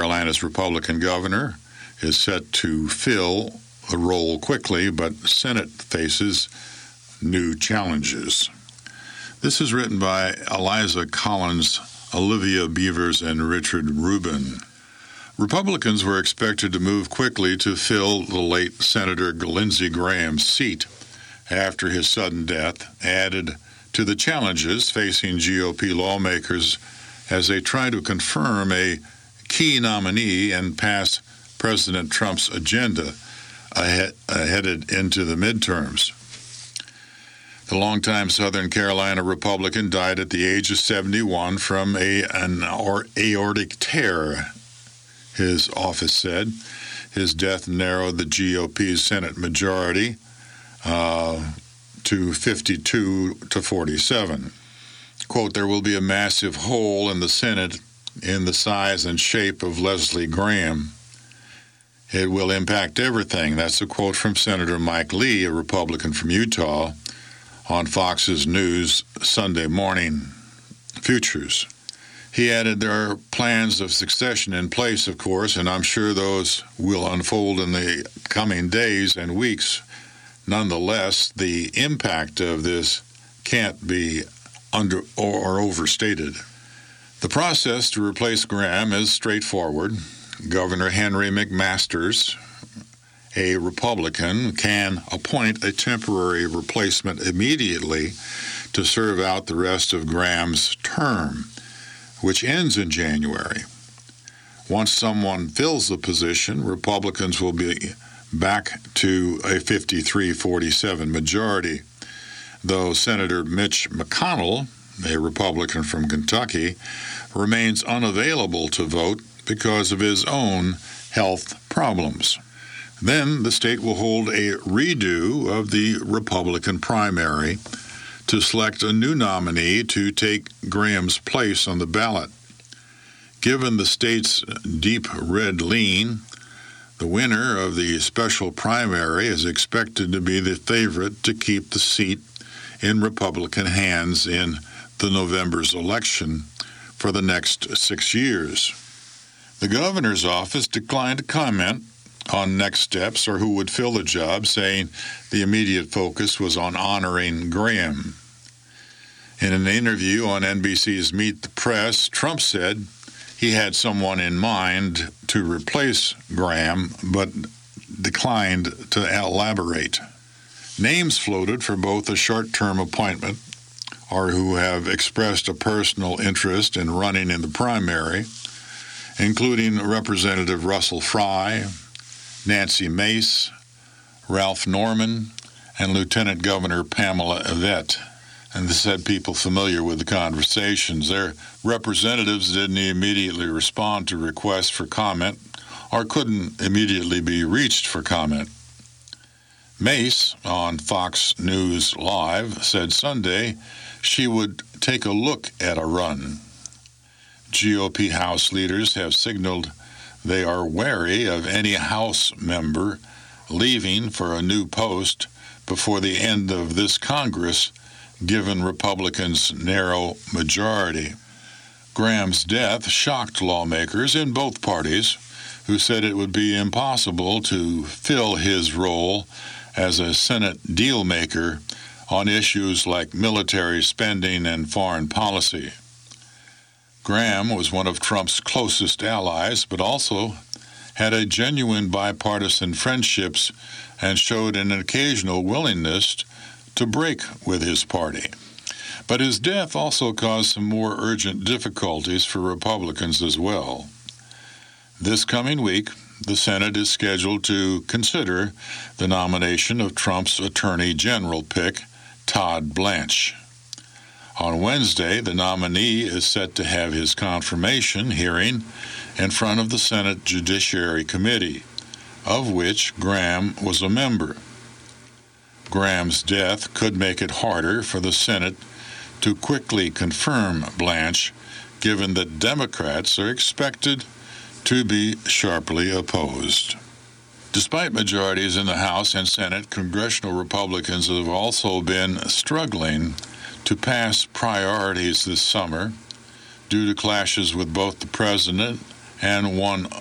Carolina's Republican governor is set to fill the role quickly, but Senate faces new challenges. This is written by Eliza Collins, Olivia Beavers, and Richard Rubin. Republicans were expected to move quickly to fill the late Senator Lindsey Graham's seat after his sudden death, added to the challenges facing GOP lawmakers as they try to confirm a key nominee and pass President Trump's agenda headed into the midterms. The longtime Southern Carolina Republican died at the age of 71 from an aortic tear, his office said. His death narrowed the GOP's Senate majority to 52 to 47. Quote, "There will be a massive hole in the Senate in the size and shape of Leslie Graham. It will impact everything." That's a quote from Senator Mike Lee, a Republican from Utah, on Fox's News Sunday Morning Futures. He added, "There are plans of succession in place, of course, and I'm sure those will unfold in the coming days and weeks. Nonetheless, the impact of this can't be overstated." The process to replace Graham is straightforward. Governor Henry McMaster, a Republican, can appoint a temporary replacement immediately to serve out the rest of Graham's term, which ends in January. Once someone fills the position, Republicans will be back to a 53-47 majority, though Senator Mitch McConnell, a Republican from Kentucky, remains unavailable to vote because of his own health problems. Then the state will hold a redo of the Republican primary to select a new nominee to take Graham's place on the ballot. Given the state's deep red lean, the winner of the special primary is expected to be the favorite to keep the seat in Republican hands in the November's election for the next 6 years. The governor's office declined to comment on next steps or who would fill the job, saying the immediate focus was on honoring Graham. In an interview on NBC's Meet the Press, Trump said he had someone in mind to replace Graham, but declined to elaborate. Names floated for both a short-term appointment or who have expressed a personal interest in running in the primary, including Representative Russell Fry, Nancy Mace, Ralph Norman, and Lieutenant Governor Pamela Yvette. And this had people familiar with the conversations. Their representatives didn't immediately respond to requests for comment or couldn't immediately be reached for comment. Mace, on Fox News Live, said Sunday she would take a look at a run. GOP House leaders have signaled they are wary of any House member leaving for a new post before the end of this Congress, given Republicans' narrow majority. Graham's death shocked lawmakers in both parties, who said it would be impossible to fill his role as a Senate deal-maker on issues like military spending and foreign policy. Graham was one of Trump's closest allies, but also had a genuine bipartisan friendships and showed an occasional willingness to break with his party. But his death also caused some more urgent difficulties for Republicans as well. This coming week, the Senate is scheduled to consider the nomination of Trump's Attorney General pick, Todd Blanche. On Wednesday, the nominee is set to have his confirmation hearing in front of the Senate Judiciary Committee, of which Graham was a member. Graham's death could make it harder for the Senate to quickly confirm Blanche, given that Democrats are expected to be sharply opposed. Despite majorities in the House and Senate, congressional Republicans have also been struggling to pass priorities this summer due to clashes with both the president and one